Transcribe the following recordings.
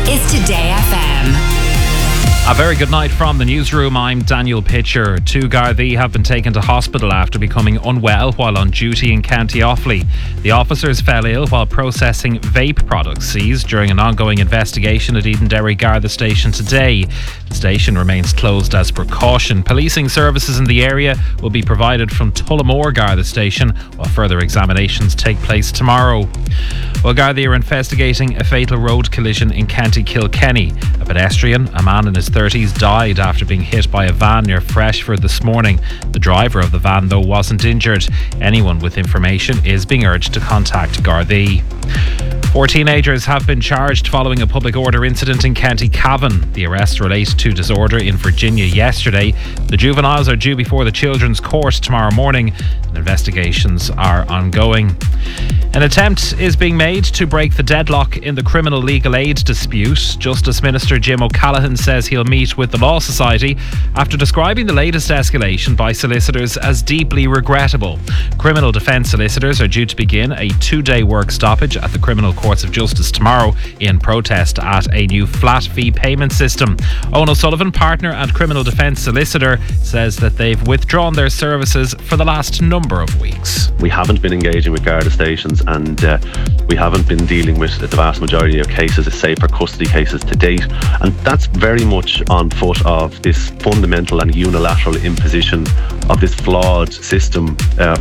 is Today FM. A very good night from the newsroom. I'm Daniel Pitcher. 2 Gardaí have been taken to hospital after becoming unwell while on duty in County Offaly. The officers fell ill while processing vape products seized during an ongoing investigation at Edenderry Garda Station today. The station remains closed as precaution. Policing services in the area will be provided from Tullamore Garda Station while further examinations take place tomorrow. Well, Gardaí are investigating a fatal road collision in County Kilkenny. A pedestrian, a man in his 30s, died after being hit by a van near Freshford this morning. The driver of the van, though, wasn't injured. Anyone with information is being urged to contact Gardaí. 4 teenagers have been charged following a public order incident in County Cavan. The arrests relate to disorder in Virginia yesterday. The juveniles are due before the Children's Court tomorrow morning, and investigations are ongoing. An attempt is being made to break the deadlock in the criminal legal aid dispute. Justice Minister Jim O'Callaghan says he'll meet with the Law Society after describing the latest escalation by solicitors as deeply regrettable. Criminal defence solicitors are due to begin a 2-day work stoppage at the Criminal Courts of Justice tomorrow in protest at a new flat fee payment system. Owen O'Sullivan, partner and criminal defence solicitor, says that they've withdrawn their services for the last number of weeks. We haven't been engaging with Garda stations, and we haven't been dealing with the vast majority of cases, save for custody cases to date, and that's very much on foot of this fundamental and unilateral imposition of this flawed system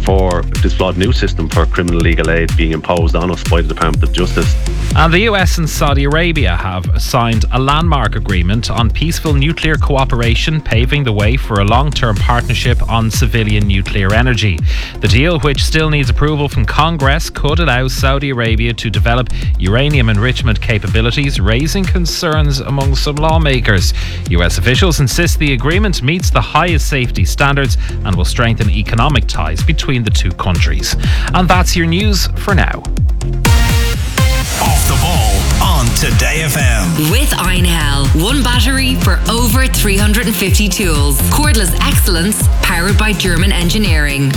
new system for criminal legal aid being imposed on us by the Department of Justice. And the US and Saudi Arabia have signed a landmark agreement on peaceful nuclear cooperation, paving the way for a long-term partnership on civilian nuclear energy. The deal, which still needs approval from Congress, could allow Saudi Arabia to develop uranium enrichment capabilities, raising concerns among some lawmakers. US officials insist the agreement meets the highest safety standards and will strengthen economic ties between the two countries. And that's your news for now. Off the ball on Today FM. With Einhell. One battery for over 350 tools. Cordless excellence powered by German engineering.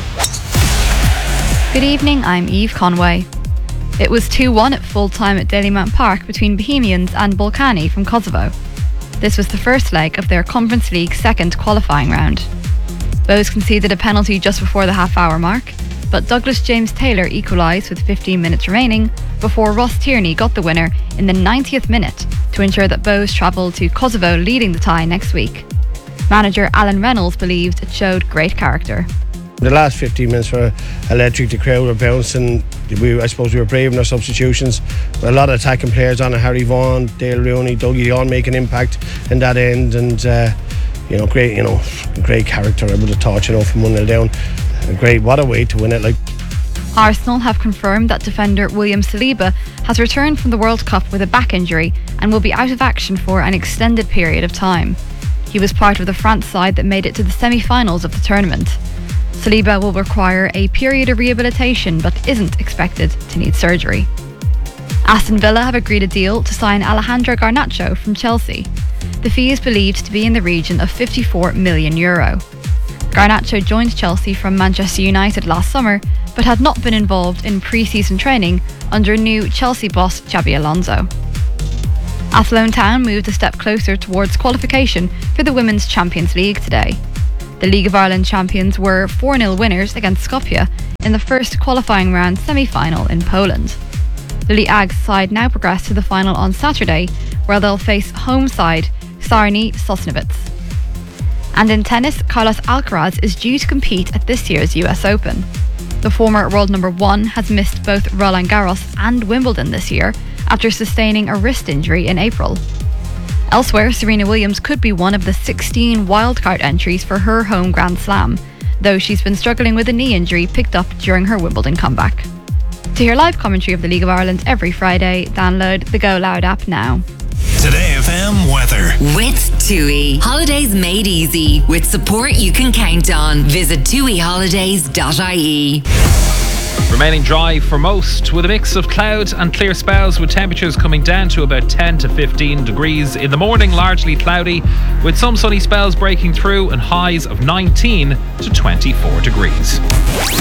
Good evening, I'm Eve Conway. It was 2-1 at full time at Dalymount Park between Bohemians and Balkany from Kosovo. This was the first leg of their Conference League second qualifying round. Bows conceded a penalty just before the half-hour mark, but Douglas James Taylor equalised with 15 minutes remaining before Ross Tierney got the winner in the 90th minute to ensure that Bows travelled to Kosovo leading the tie next week. Manager Alan Reynolds believed it showed great character. The last 15 minutes were electric. The crowd were bouncing. I suppose we were brave in our substitutions. A lot of attacking players on it. Harry Vaughan, Dale Rooney, Dougie all make an impact in that end, and great character. I would have thought, from 1-0 down. What a way to win it. Arsenal have confirmed that defender William Saliba has returned from the World Cup with a back injury and will be out of action for an extended period of time. He was part of the France side that made it to the semi-finals of the tournament. Saliba will require a period of rehabilitation but isn't expected to need surgery. Aston Villa have agreed a deal to sign Alejandro Garnacho from Chelsea. The fee is believed to be in the region of €54 million. Garnacho joined Chelsea from Manchester United last summer but had not been involved in pre-season training under new Chelsea boss Xabi Alonso. Athlone Town moved a step closer towards qualification for the Women's Champions League today. The League of Ireland champions were 4-0 winners against Skopje in the first qualifying round semi-final in Poland. Lily Ag's side now progress to the final on Saturday, where they'll face home side Sarny Sosnovitz. And in tennis, Carlos Alcaraz is due to compete at this year's US Open. The former world number 1 has missed both Roland Garros and Wimbledon this year after sustaining a wrist injury in April. Elsewhere, Serena Williams could be one of the 16 wildcard entries for her home Grand Slam, though she's been struggling with a knee injury picked up during her Wimbledon comeback. To hear live commentary of the League of Ireland every Friday, download the Go Loud app now. Today FM weather. With TUI. Holidays made easy. With support you can count on. Visit tuiholidays.ie. Remaining dry for most, with a mix of cloud and clear spells, with temperatures coming down to about 10 to 15 degrees. In the morning, largely cloudy, with some sunny spells breaking through and highs of 19 to 24 degrees.